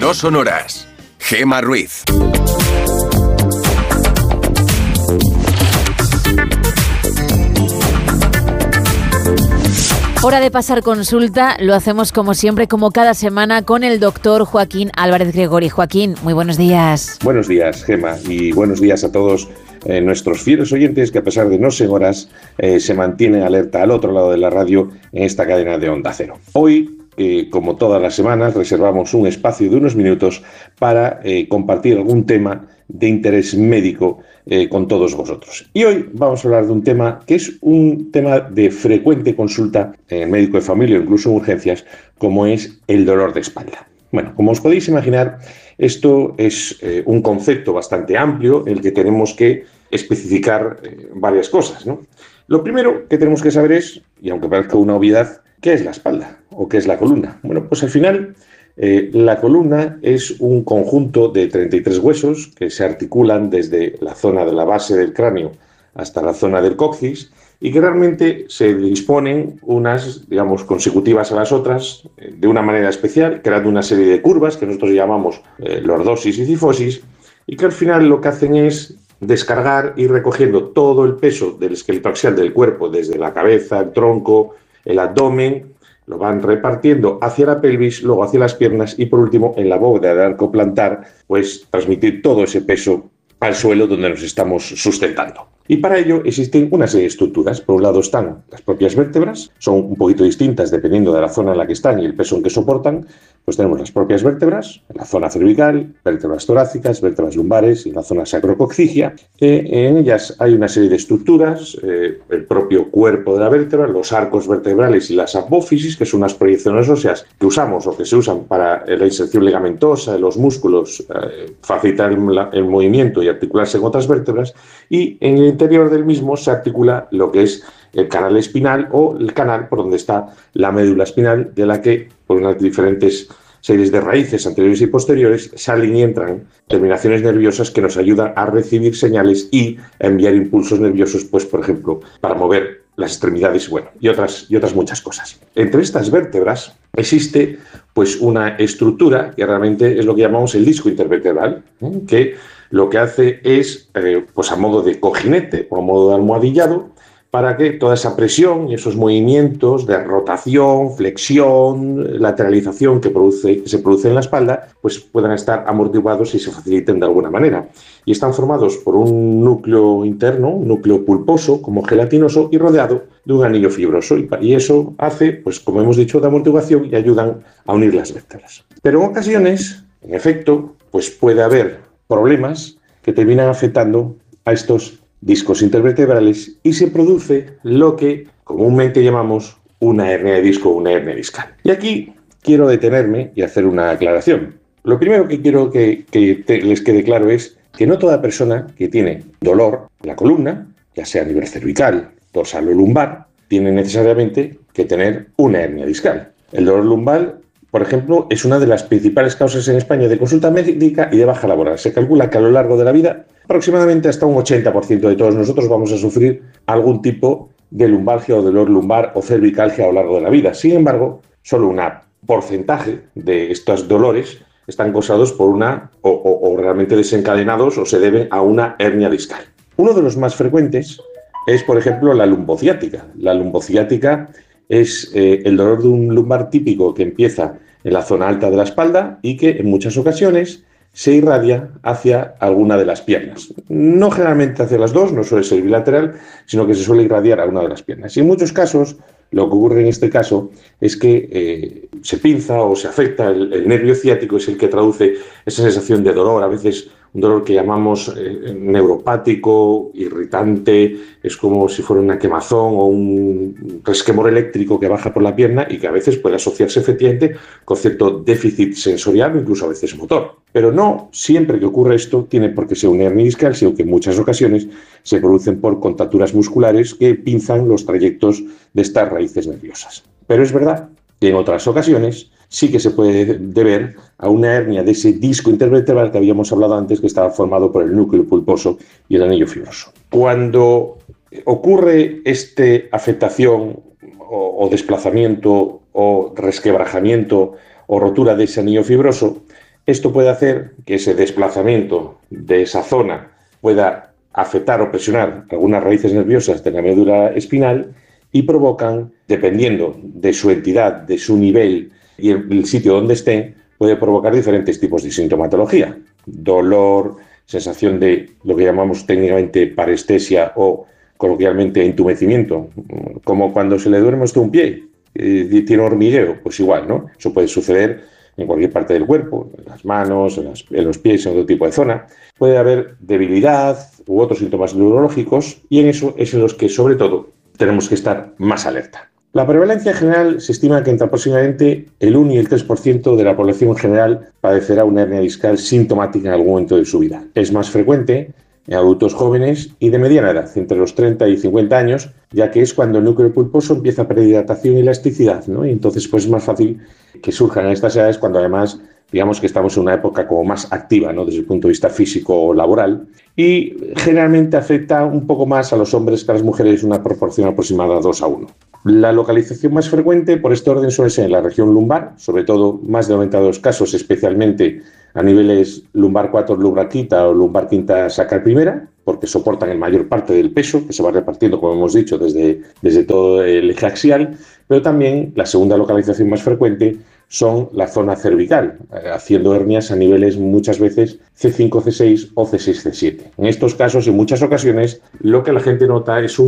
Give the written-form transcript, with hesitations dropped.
No sonoras. Gema Ruiz. Hora de pasar consulta, lo hacemos como siempre, como cada semana, con el doctor Joaquín Álvarez Gregori. Joaquín, muy buenos días. Buenos días, Gema, y buenos días a todos nuestros fieles oyentes que, a pesar de no ser horas, se mantienen alerta al otro lado de la radio en esta cadena de Onda Cero. Hoy, como todas las semanas, reservamos un espacio de unos minutos para compartir algún tema de interés médico con todos vosotros. Y hoy vamos a hablar de un tema que es un tema de frecuente consulta en el médico de familia o incluso en urgencias, como es el dolor de espalda. Bueno, como os podéis imaginar, esto es un concepto bastante amplio en el que tenemos que especificar varias cosas, ¿no? Lo primero que tenemos que saber es, y aunque parezca una obviedad, ¿qué es la espalda o qué es la columna? Bueno, pues al final la columna es un conjunto de 33 huesos que se articulan desde la zona de la base del cráneo hasta la zona del coxis y que realmente se disponen unas, digamos, consecutivas a las otras de una manera especial, creando una serie de curvas que nosotros llamamos lordosis y cifosis, y que al final lo que hacen es descargar y recogiendo todo el peso del esqueleto axial del cuerpo, desde la cabeza, el tronco, el abdomen, lo van repartiendo hacia la pelvis, luego hacia las piernas y por último en la bóveda del arco plantar, pues transmitir todo ese peso al suelo donde nos estamos sustentando. Y para ello existen una serie de estructuras. Por un lado están las propias vértebras, son un poquito distintas dependiendo de la zona en la que están y el peso en que soportan. Pues tenemos las propias vértebras, la zona cervical, vértebras torácicas, vértebras lumbares y la zona sacrocoxígea. En ellas hay una serie de estructuras, el propio cuerpo de la vértebra, los arcos vertebrales y las apófisis, que son unas proyecciones óseas que usamos o que se usan para la inserción ligamentosa de los músculos, facilitar el movimiento y articularse con otras vértebras, y en el interior del mismo se articula lo que es el canal espinal o el canal por donde está la médula espinal, de la que, por unas diferentes series de raíces anteriores y posteriores, salen y entran terminaciones nerviosas que nos ayudan a recibir señales y a enviar impulsos nerviosos, pues por ejemplo, para mover las extremidades, bueno, y otras muchas cosas. Entre estas vértebras existe pues una estructura que realmente es lo que llamamos el disco intervertebral, que lo que hace es, pues a modo de cojinete o a modo de almohadillado, para que toda esa presión y esos movimientos de rotación, flexión, lateralización que se produce en la espalda, pues puedan estar amortiguados y se faciliten de alguna manera. Y están formados por un núcleo interno, un núcleo pulposo, como gelatinoso, y rodeado de un anillo fibroso. Y eso hace, pues como hemos dicho, de amortiguación y ayudan a unir las vértebras. Pero en ocasiones, en efecto, pues puede haber problemas que terminan afectando a estos discos intervertebrales y se produce lo que comúnmente llamamos una hernia de disco o una hernia discal. Y aquí quiero detenerme y hacer una aclaración. Lo primero que quiero que les quede claro es que no toda persona que tiene dolor en la columna, ya sea a nivel cervical, dorsal o lumbar, tiene necesariamente que tener una hernia discal. El dolor lumbar, por ejemplo, es una de las principales causas en España de consulta médica y de baja laboral. Se calcula que a lo largo de la vida aproximadamente hasta un 80% de todos nosotros vamos a sufrir algún tipo de lumbalgia o dolor lumbar o cervicalgia a lo largo de la vida. Sin embargo, solo un porcentaje de estos dolores están causados por una o realmente desencadenados o se deben a una hernia discal. Uno de los más frecuentes es, por ejemplo, la lumbociática. La lumbociática es el dolor de un lumbar típico que empieza en la zona alta de la espalda y que en muchas ocasiones se irradia hacia alguna de las piernas. No generalmente hacia las dos, no suele ser bilateral, sino que se suele irradiar a una de las piernas. Y en muchos casos, lo que ocurre en este caso es que se pinza o se afecta el nervio ciático, es el que traduce esa sensación de dolor, a veces un dolor que llamamos neuropático, irritante, es como si fuera una quemazón o un resquemor eléctrico que baja por la pierna y que a veces puede asociarse efectivamente con cierto déficit sensorial o incluso a veces motor. Pero no siempre que ocurre esto tiene por qué ser una hernia discal, sino que en muchas ocasiones se producen por contracturas musculares que pinzan los trayectos de estas raíces nerviosas. Pero es verdad que en otras ocasiones sí que se puede deber a una hernia de ese disco intervertebral que habíamos hablado antes, que estaba formado por el núcleo pulposo y el anillo fibroso. Cuando ocurre esta afectación o desplazamiento o resquebrajamiento o rotura de ese anillo fibroso, Esto puede hacer que ese desplazamiento de esa zona pueda afectar o presionar algunas raíces nerviosas de la médula espinal y provocan, dependiendo de su entidad, de su nivel y el sitio donde esté, puede provocar diferentes tipos de sintomatología. Dolor, sensación de lo que llamamos técnicamente parestesia o coloquialmente entumecimiento, como cuando se le duerme hasta un pie y tiene hormigueo, pues igual, ¿no? Eso puede suceder en cualquier parte del cuerpo, en las manos, en los pies, en otro tipo de zona. Puede haber debilidad u otros síntomas neurológicos y en eso es en los que, sobre todo, tenemos que estar más alerta. La prevalencia general se estima que entre aproximadamente el 1 y el 3% de la población en general padecerá una hernia discal sintomática en algún momento de su vida. Es más frecuente en adultos jóvenes y de mediana edad, entre los 30 y 50 años, ya que es cuando el núcleo pulposo empieza a perder hidratación y elasticidad, ¿no? Y entonces pues es más fácil que surjan en estas edades cuando además digamos que estamos en una época como más activa, ¿no? Desde el punto de vista físico o laboral, y generalmente afecta un poco más a los hombres que a las mujeres, una proporción aproximada 2:1. La localización más frecuente por este orden suele ser en la región lumbar, sobre todo más de 92 casos, especialmente a niveles lumbar 4, lumbar quinta o lumbar quinta sacral primera, porque soportan el mayor parte del peso, que se va repartiendo, como hemos dicho, desde todo el eje axial, pero también la segunda localización más frecuente son la zona cervical, haciendo hernias a niveles muchas veces C5, C6 o C6, C7. En estos casos, en muchas ocasiones, lo que la gente nota es un